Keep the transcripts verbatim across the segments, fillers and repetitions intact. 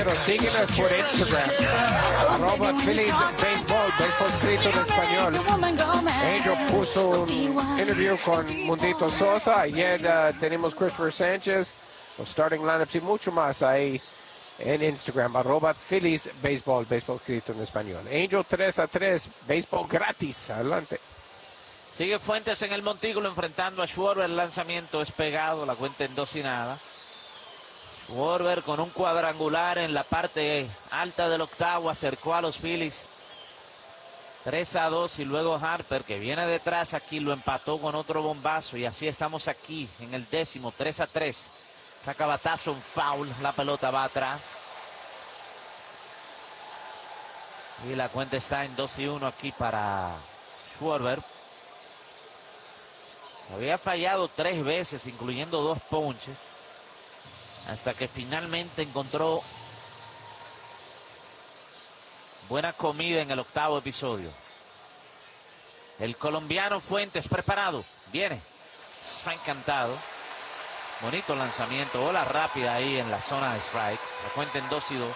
Síguenos por Instagram, arroba Phillies Baseball, béisbol escrito en español. Angel puso un interview con Mundito Sosa. Ayer uh, tenemos Christopher Sánchez, los starting lineups y mucho más ahí en Instagram, arroba Phillies Baseball, béisbol escrito en español. Angel tres a tres, béisbol gratis. Adelante. Sigue Fuentes en el montículo enfrentando a Schwarber. El lanzamiento es pegado, la cuenta en dos y nada. Schwarber con un cuadrangular en la parte alta del octavo acercó a los Phillies tres a dos, y luego Harper, que viene detrás aquí, lo empató con otro bombazo, y así estamos aquí en el décimo, tres a tres. Saca batazo, un foul, la pelota va atrás y la cuenta está en dos y uno aquí para Schwarber. Había fallado tres veces, incluyendo dos ponches, hasta que finalmente encontró buena comida en el octavo episodio. El colombiano Fuentes preparado. Viene. Strike cantado. Bonito lanzamiento. Bola rápida ahí en la zona de strike. La cuenta en dos y dos.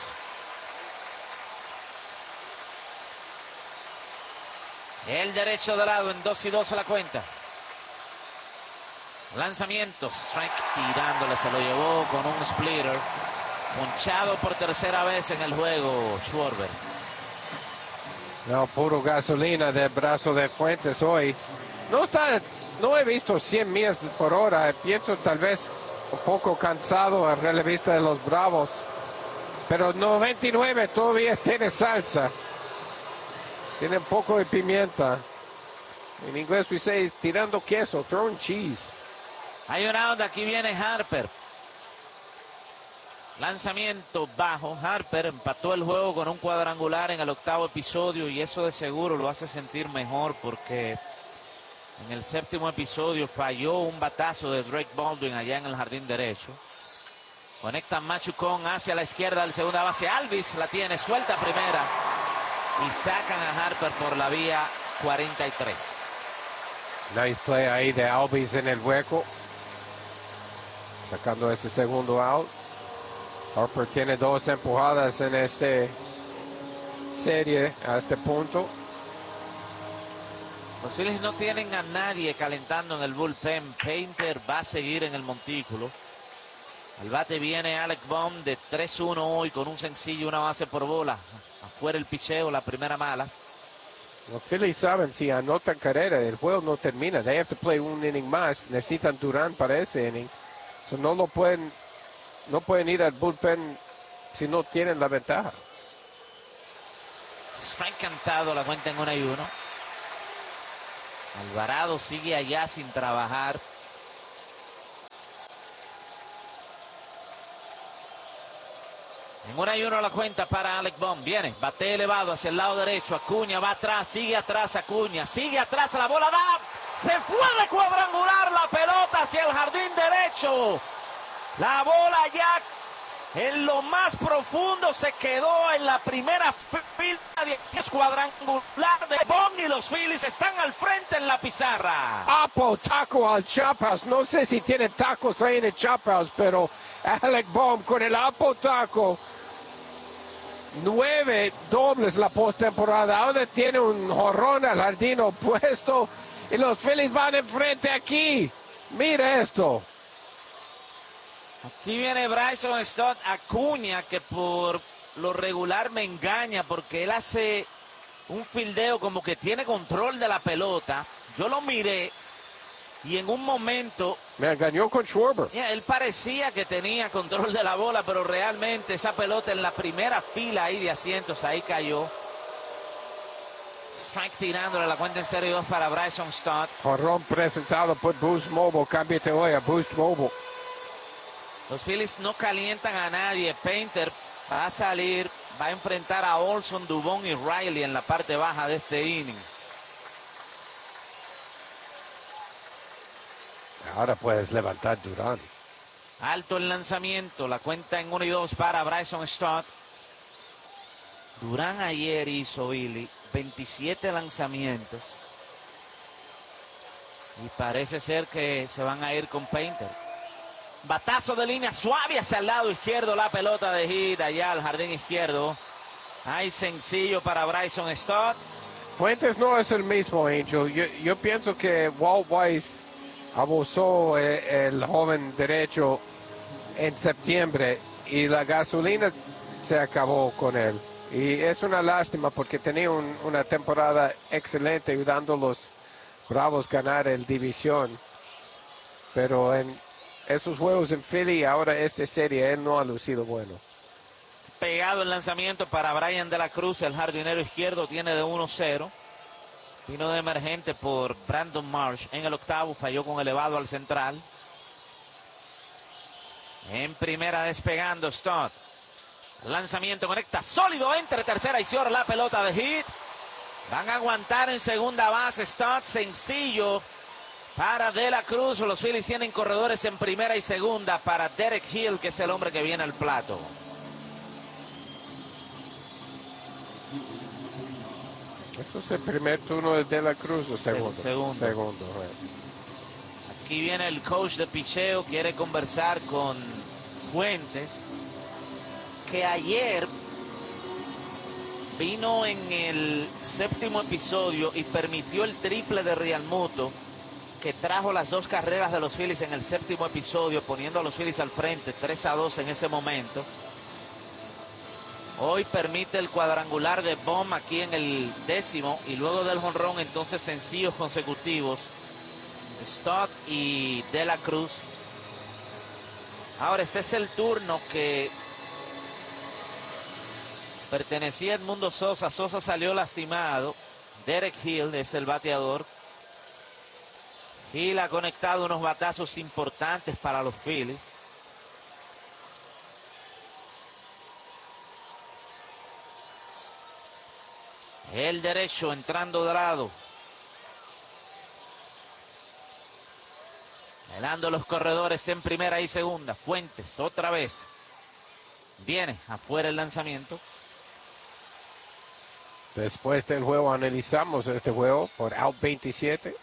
El derecho de lado en dos y dos a la cuenta. Lanzamiento, strike tirándole, se lo llevó con un splitter. Ponchado por tercera vez en el juego, Schwarber. No, puro gasolina del brazo de Fuentes hoy. No está, no he visto cien millas por hora. Pienso tal vez un poco cansado al relevista de los Bravos. Pero noventa y nueve todavía tiene salsa. Tiene un poco de pimienta. En inglés dice tirando queso, throwing cheese. Hay una onda, aquí viene Harper. Lanzamiento bajo. Harper empató el juego con un cuadrangular en el octavo episodio, y eso de seguro lo hace sentir mejor, porque en el séptimo episodio falló un batazo de Drake Baldwin allá en el jardín derecho. Conecta Machucón hacia la izquierda del segunda base. Alvis la tiene, suelta primera, y sacan a Harper por la vía cuarenta y tres. Nice play ahí de Alvis en el hueco, sacando ese segundo out. Harper tiene dos empujadas en esta serie a este punto. Los Phillies no tienen a nadie calentando en el bullpen. Painter va a seguir en el montículo. Al bate viene Alec Bohm de tres uno hoy con un sencillo, una base por bola. Afuera el picheo, la primera mala. Los Phillies saben, si anotan carrera, el juego no termina. They have to play un inning más. Necesitan Durán para ese inning. So no lo pueden, no pueden ir al bullpen si no tienen la ventaja. Strike cantado, la cuenta en una y uno. Alvarado sigue allá sin trabajar. En una y uno la cuenta para Alec Bohm. Viene, bate elevado hacia el lado derecho. Acuña va atrás, sigue atrás Acuña. Sigue atrás, la bola da. Se fue de cuadrangular la pelota hacia el jardín derecho. La bola ya en lo más profundo se quedó en la primera fila de cuadrangular de Bohm, y los Phillies están al frente en la pizarra. Apo taco al Chop House. No sé si tiene tacos ahí en el Chop House, pero Alec Bohm con el Apo taco. Nueve dobles la postemporada. Ahora tiene un jorrón al jardín opuesto. Y los Phillies van enfrente aquí. Mira esto. Aquí viene Bryson Stott. Acuña, que por lo regular me engaña, porque él hace un fildeo como que tiene control de la pelota. Yo lo miré y en un momento me engañó con Schwarber. Yeah, él parecía que tenía control de la bola, pero realmente esa pelota en la primera fila ahí de asientos, ahí cayó. Strike tirándole, la cuenta en cero y dos para Bryson Stott. Jorrón presentado por Boost Mobile. Cámbiate hoy a Boost Mobile. Los Phillies no calientan a nadie. Painter va a salir, va a enfrentar a Olson, Dubón y Riley en la parte baja de este inning. Ahora puedes levantar Durán. Alto el lanzamiento, la cuenta en uno y dos para Bryson Stott. Durán ayer hizo, Billy, veintisiete lanzamientos. Y parece ser que se van a ir con Painter. Batazo de línea suave hacia el lado izquierdo. La pelota de hit allá al jardín izquierdo. Hay sencillo para Bryson Stott. Fuentes no es el mismo, Angel. Yo, yo pienso que Walt Weiss abusó el, el joven derecho en septiembre y la gasolina se acabó con él. Y es una lástima porque tenía un, una temporada excelente ayudando a los Bravos a ganar el división. Pero en esos juegos en Philly, ahora esta serie, él no ha lucido bueno. Pegado el lanzamiento para Brian de la Cruz, el jardinero izquierdo tiene de uno cero. Vino de emergente por Brandon Marsh en el octavo, falló con elevado al central. En primera despegando Stott. Lanzamiento conecta sólido entre tercera y short, la pelota de hit. Van a aguantar en segunda base Stott, sencillo para De la Cruz. Los Phillies tienen corredores en primera y segunda para Derek Hill, que es el hombre que viene al plato. ¿Eso es el primer turno de De la Cruz o segundo? Segundo. Segundo, Aquí viene el coach de picheo, quiere conversar con Fuentes, que ayer vino en el séptimo episodio y permitió el triple de Realmuto, que trajo las dos carreras de los Phillies en el séptimo episodio, poniendo a los Phillies al frente, tres a dos en ese momento. Hoy permite el cuadrangular de Bohm aquí en el décimo y luego del jonrón entonces sencillos consecutivos de Stott y De la Cruz. Ahora este es el turno que pertenecía a Edmundo Sosa. Sosa salió lastimado. Derek Hill es el bateador. Hill ha conectado unos batazos importantes para los Phillies. El derecho entrando Dorado. Velando los corredores en primera y segunda. Fuentes otra vez. Viene afuera el lanzamiento. Después del juego analizamos este juego por out veintisiete.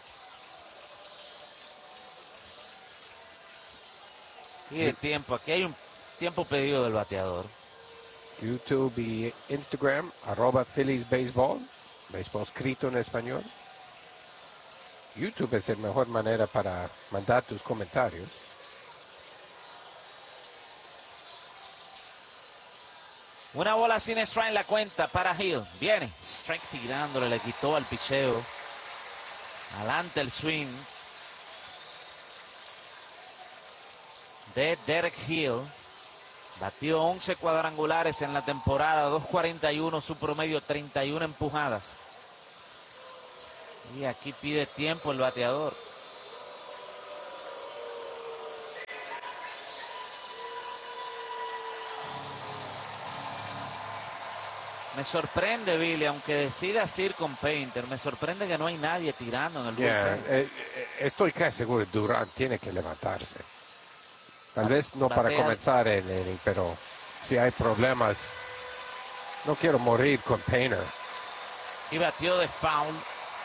Y de tiempo. Aquí hay un tiempo pedido del bateador. YouTube y Instagram, arroba Phillies Baseball, béisbol escrito en español. YouTube es la mejor manera para mandar tus comentarios. Una bola sin strike en la cuenta para Hill. Viene, strike tirándole, le quitó al picheo. Adelante el swing de Derek Hill. Batió once cuadrangulares en la temporada, dos cuarenta y uno su promedio, treinta y una empujadas. Y aquí pide tiempo el bateador. Me sorprende, Billy, aunque decidas ir con Painter, me sorprende que no hay nadie tirando en el Yeah, bullpen. eh, eh, estoy casi seguro que Durant tiene que levantarse. Tal vez no para Batea. comenzar el inning, pero si hay problemas, no quiero morir con Painter. Y batió de foul.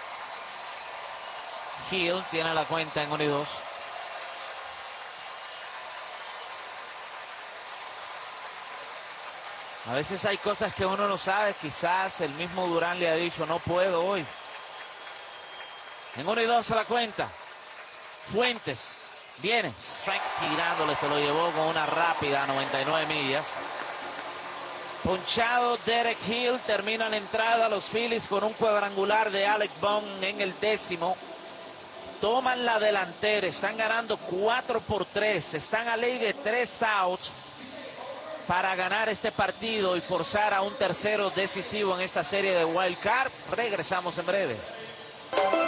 Hill tiene la cuenta en uno y dos. A veces hay cosas que uno no sabe. Quizás el mismo Durán le ha dicho, no puedo hoy. En uno y dos a la cuenta. Fuentes. Viene. Strike tirándole. Se lo llevó con una rápida noventa y nueve millas. Ponchado Derek Hill. Termina la entrada los Phillies con un cuadrangular de Alec Bohm en el décimo. Toman la delantera. Están ganando cuatro por tres. Están a ley de tres outs para ganar este partido y forzar a un tercero decisivo en esta serie de Wild Card. Regresamos en breve.